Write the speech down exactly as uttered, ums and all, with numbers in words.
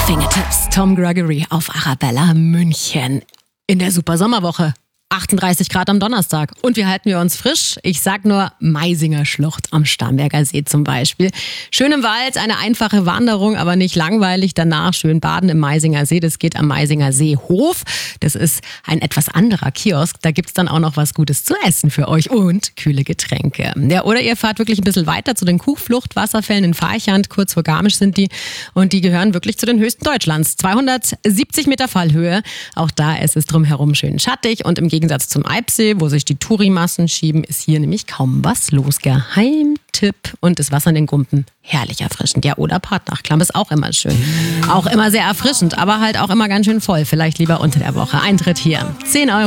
Fingertips. Tom Gregory auf Arabella München. In der super Sommerwoche. achtunddreißig Grad am Donnerstag. Und wie halten wir uns frisch? Ich sag nur Maisinger Schlucht am Starnberger See zum Beispiel. Schön im Wald, eine einfache Wanderung, aber nicht langweilig. Danach schön baden im Maisinger See. Das geht am Maisinger Seehof. Das ist ein etwas anderer Kiosk. Da gibt's dann auch noch was Gutes zu essen für euch und kühle Getränke. Ja, oder ihr fahrt wirklich ein bisschen weiter zu den Kuhflucht-Wasserfällen in Farchand. Kurz vor Garmisch sind die. Und die gehören wirklich zu den höchsten Deutschlands. zweihundertsiebzig Meter Fallhöhe. Auch da ist es drumherum schön schattig und im Im Gegensatz zum Eibsee, wo sich die Tourimassen schieben, ist hier nämlich kaum was los. Geheimtipp. Und das Wasser in den Gumpen herrlich erfrischend. Ja, oder Partnachklamm ist auch immer schön. Auch immer sehr erfrischend, aber halt auch immer ganz schön voll. Vielleicht lieber unter der Woche. Eintritt hier. zehn Euro.